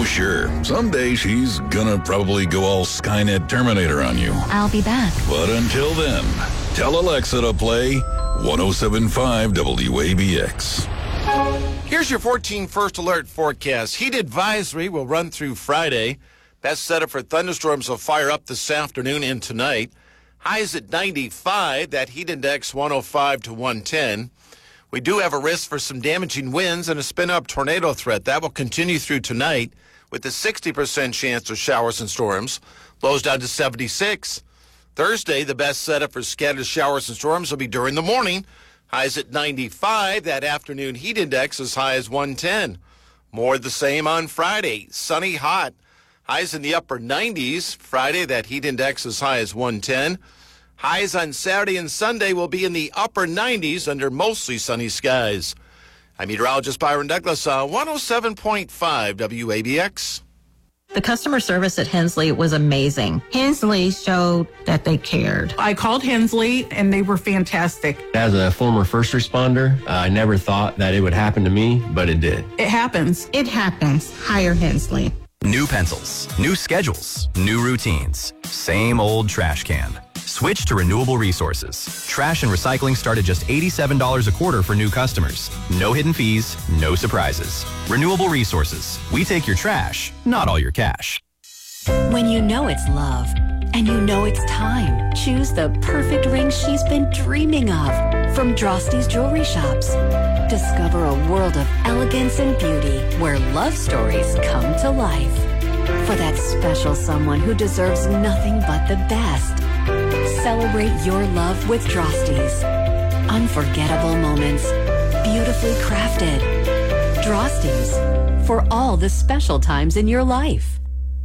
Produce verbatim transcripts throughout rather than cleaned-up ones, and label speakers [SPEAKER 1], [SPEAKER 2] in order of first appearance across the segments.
[SPEAKER 1] sure, someday she's gonna probably go all Skynet Terminator on you.
[SPEAKER 2] I'll be back.
[SPEAKER 1] But until then, tell Alexa to play one oh seven point five W A B X.
[SPEAKER 3] Here's your fourteen First Alert forecast. Heat advisory will run through Friday. Best setup for thunderstorms will fire up this afternoon and tonight. Highs at ninety-five, that heat index one oh five to one ten. We do have a risk for some damaging winds and a spin-up tornado threat. That will continue through tonight with a sixty percent chance of showers and storms. Lows down to seventy-six. Thursday, the best setup for scattered showers and storms will be during the morning. Highs at ninety-five. That afternoon heat index as high as one ten. More the same on Friday. Sunny, hot. Highs in the upper nineties. Friday, that heat index as high as one ten. Highs on Saturday and Sunday will be in the upper nineties under mostly sunny skies. I'm meteorologist Byron Douglas on one oh seven point five W A B X.
[SPEAKER 4] The customer service at Hensley was amazing. Hensley showed that they cared.
[SPEAKER 5] I called Hensley, and they were fantastic.
[SPEAKER 6] As a former first responder, uh, I never thought that it would happen to me, but it did.
[SPEAKER 5] It happens.
[SPEAKER 4] It happens. Hire Hensley.
[SPEAKER 7] New pencils, new schedules, new routines, same old trash can. Switch to Renewable Resources. Trash and recycling start at just eighty-seven dollars a quarter for new customers. No hidden fees, no surprises. Renewable Resources. We take your trash, not all your cash.
[SPEAKER 8] When you know it's love, and you know it's time, choose the perfect ring she's been dreaming of from Drosty's Jewelry Shops. Discover a world of elegance and beauty where love stories come to life. For that special someone who deserves nothing but the best. Celebrate your love with Drosty's. Unforgettable moments, beautifully crafted. Drosty's, for all the special times in your life.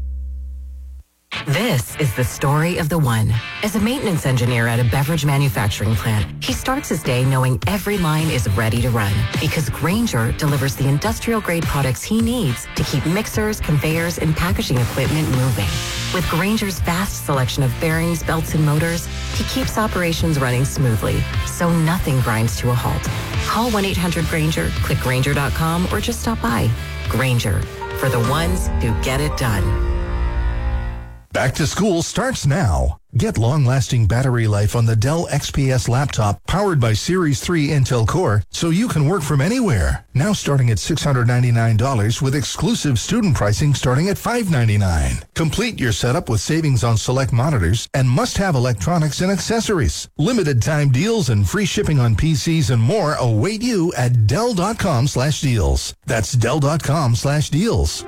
[SPEAKER 9] This is the story of the one. As a maintenance engineer at a beverage manufacturing plant, he starts his day knowing every line is ready to run because Grainger delivers the industrial-grade products he needs to keep mixers, conveyors, and packaging equipment moving. With Grainger's vast selection of bearings, belts, and motors, he keeps operations running smoothly, so nothing grinds to a halt. Call one eight hundred Grainger, click Grainger dot com, or just stop by. Grainger, for the ones who get it done.
[SPEAKER 10] Back to school starts now. Get long-lasting battery life on the Dell X P S laptop powered by Series three Intel Core so you can work from anywhere. Now starting at six hundred ninety-nine dollars with exclusive student pricing starting at five hundred ninety-nine dollars. Complete your setup with savings on select monitors and must-have electronics and accessories. Limited time deals and free shipping on P Cs and more await you at Dell dot com slash deals. That's Dell dot com slash deals.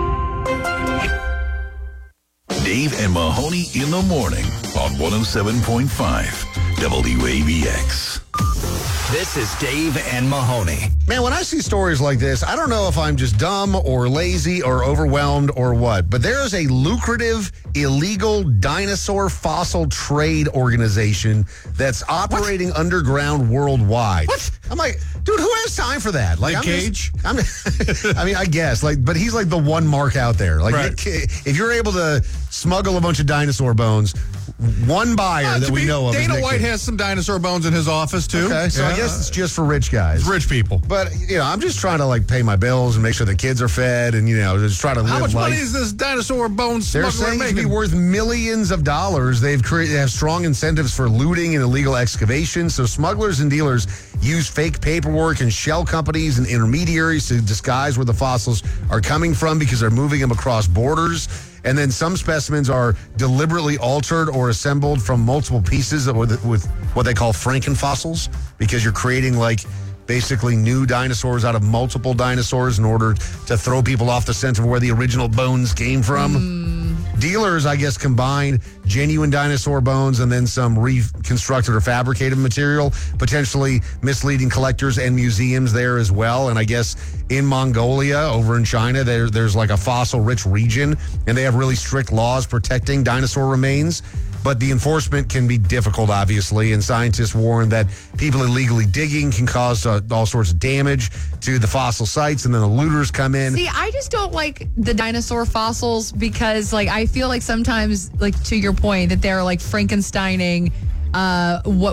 [SPEAKER 1] Dave and Mahoney in the morning on one oh seven point five W A B X.
[SPEAKER 11] This is Dave and Mahoney.
[SPEAKER 12] Man, when I see stories like this, I don't know if I'm just dumb or lazy or overwhelmed or what, but there is a lucrative, illegal dinosaur fossil trade organization that's operating what? underground worldwide.
[SPEAKER 13] What?
[SPEAKER 12] I'm like, dude, who has time for that? Like,
[SPEAKER 13] Nick Cage?
[SPEAKER 12] Just, I'm, I mean, I guess, like, but he's like the one mark out there. Like,
[SPEAKER 13] right.
[SPEAKER 12] if you're able to smuggle a bunch of dinosaur bones, one buyer uh, that we
[SPEAKER 13] be,
[SPEAKER 12] know of.
[SPEAKER 13] Dana
[SPEAKER 12] is
[SPEAKER 13] White
[SPEAKER 12] Cage.
[SPEAKER 13] has some dinosaur bones in his office too.
[SPEAKER 12] Okay, so
[SPEAKER 13] yeah.
[SPEAKER 12] I guess it's just for rich guys,
[SPEAKER 13] it's rich people.
[SPEAKER 12] But you know, I'm just trying to like pay my bills and make sure the kids are fed, and you know, just try to live
[SPEAKER 13] How much
[SPEAKER 12] life.
[SPEAKER 13] money is this dinosaur bones
[SPEAKER 12] They're
[SPEAKER 13] smuggler
[SPEAKER 12] saying
[SPEAKER 13] making?
[SPEAKER 12] to be worth millions of dollars. They've created they have strong incentives for looting and illegal excavation. So smugglers and dealers use fake paperwork and shell companies and intermediaries to disguise where the fossils are coming from because they're moving them across borders. And then some specimens are deliberately altered or assembled from multiple pieces with, with what they call Frankenfossils, because you're creating like basically new dinosaurs out of multiple dinosaurs in order to throw people off the scent of where the original bones came from. Mm. Dealers, I guess, combine genuine dinosaur bones and then some reconstructed or fabricated material, potentially misleading collectors and museums there as well. And I guess in Mongolia, over in China, there, there's like a fossil-rich region, and they have really strict laws protecting dinosaur remains. But the enforcement can be difficult, obviously, and scientists warn that people illegally digging can cause uh, all sorts of damage to the fossil sites, and then the looters come in.
[SPEAKER 14] See, I just don't like the dinosaur fossils because, like, I feel like sometimes, like, to your point, that they're, like, Frankensteining uh, what